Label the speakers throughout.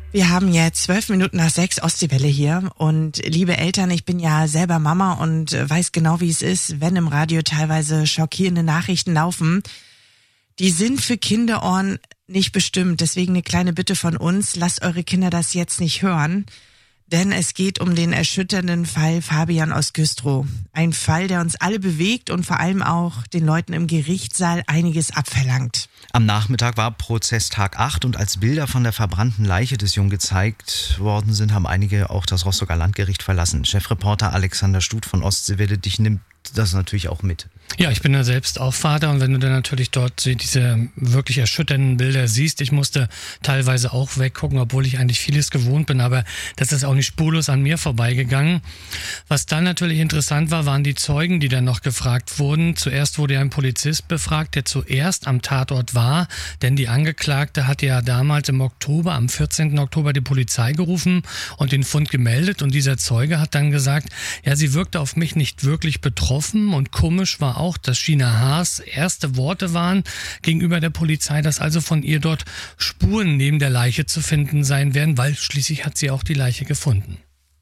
Speaker 1: Wir haben jetzt 6:12 Ostseewelle hier und liebe Eltern, ich bin ja selber Mama und weiß genau, wie es ist, wenn im Radio teilweise schockierende Nachrichten laufen. Die sind für Kinderohren nicht bestimmt, deswegen eine kleine Bitte von uns, lasst eure Kinder das jetzt nicht hören, denn es geht um den erschütternden Fall Fabian aus Güstrow. Ein Fall, der uns alle bewegt und vor allem auch den Leuten im Gerichtssaal einiges abverlangt.
Speaker 2: Am Nachmittag war Prozesstag 8 und als Bilder von der verbrannten Leiche des Jungen gezeigt worden sind, haben einige auch das Rostocker Landgericht verlassen. Chefreporter Alexander Stut von Ostseewelle, dich nimmt das natürlich auch mit.
Speaker 3: Ja, ich bin ja selbst auch Vater und wenn du dann natürlich dort diese wirklich erschütternden Bilder siehst, ich musste teilweise auch weggucken, obwohl ich eigentlich vieles gewohnt bin, aber das ist auch nicht spurlos an mir vorbeigegangen. Was dann natürlich interessant war, waren die Zeugen, die dann noch gefragt wurden. Zuerst wurde ein Polizist befragt, der zuerst am Tatort war, denn die Angeklagte hatte ja damals im Oktober, am 14. Oktober die Polizei gerufen und den Fund gemeldet und dieser Zeuge hat dann gesagt, ja, sie wirkte auf mich nicht wirklich betroffen und komisch war auch, dass Gina Haas erste Worte waren gegenüber der Polizei, dass also von ihr dort Spuren neben der Leiche zu finden sein werden, weil schließlich hat sie auch die Leiche gefunden.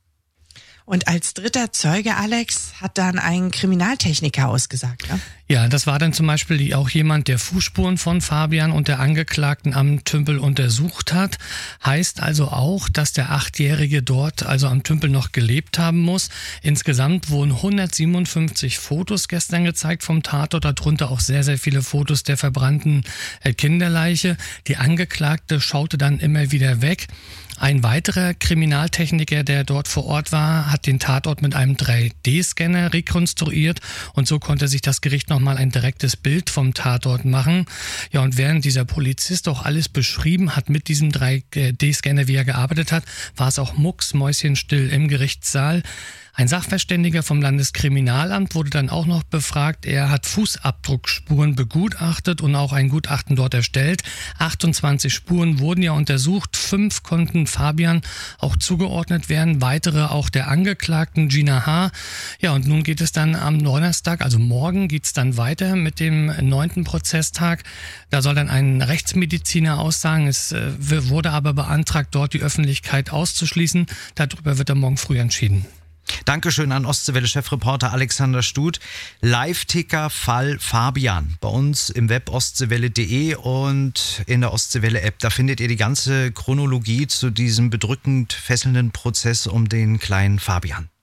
Speaker 1: Und als dritter Zeuge, Alex, hat dann ein Kriminaltechniker ausgesagt, ne?
Speaker 3: Ja, das war dann zum Beispiel auch jemand, der Fußspuren von Fabian und der Angeklagten am Tümpel untersucht hat. Heißt also auch, dass der 8-Jährige dort also am Tümpel noch gelebt haben muss. Insgesamt wurden 157 Fotos gestern gezeigt vom Tatort, darunter auch sehr, sehr viele Fotos der verbrannten Kinderleiche. Die Angeklagte schaute dann immer wieder weg. Ein weiterer Kriminaltechniker, der dort vor Ort war, hat den Tatort mit einem 3D-Scanner rekonstruiert und so konnte sich das Gericht nochmal ein direktes Bild vom Tatort machen. Ja, und während dieser Polizist auch alles beschrieben hat mit diesem 3D-Scanner, wie er gearbeitet hat, war es auch mucksmäuschenstill im Gerichtssaal. Ein Sachverständiger vom Landeskriminalamt wurde dann auch noch befragt. Er hat Fußabdruckspuren begutachtet und auch ein Gutachten dort erstellt. 28 Spuren wurden ja untersucht. 5 konnten Fabian auch zugeordnet werden. Weitere auch der Angeklagten Gina H. Ja, und nun geht es dann am Donnerstag, also morgen geht's dann weiter mit dem 9. Prozesstag. Da soll dann ein Rechtsmediziner aussagen. Es wurde aber beantragt, dort die Öffentlichkeit auszuschließen. Darüber wird dann morgen früh entschieden.
Speaker 2: Dankeschön an Ostseewelle-Chefreporter Alexander Stut. Live-Ticker Fall Fabian bei uns im Web ostseewelle.de und in der Ostseewelle-App. Da findet ihr die ganze Chronologie zu diesem bedrückend fesselnden Prozess um den kleinen Fabian.